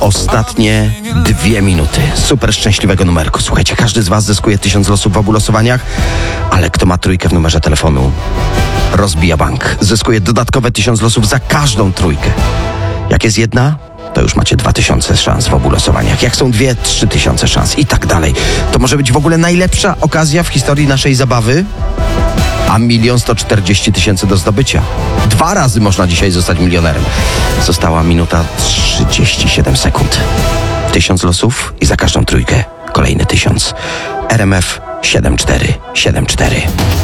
ostatnie 2 minuty super szczęśliwego numerku. Słuchajcie, każdy z was zyskuje 1000 losów w obu losowaniach, ale kto ma trójkę w numerze telefonu, rozbija bank. Zyskuje dodatkowe 1000 losów za każdą trójkę. Jak jest jedna, to już macie 2000 szans w obu losowaniach. Jak są dwie, 3000 szans i tak dalej. To może być w ogóle najlepsza okazja w historii naszej zabawy, a 1 140 000 do zdobycia. 2 razy można dzisiaj zostać milionerem. Została minuta 37 sekund. 1000 losów i za każdą trójkę kolejny 1000. RMF 7474.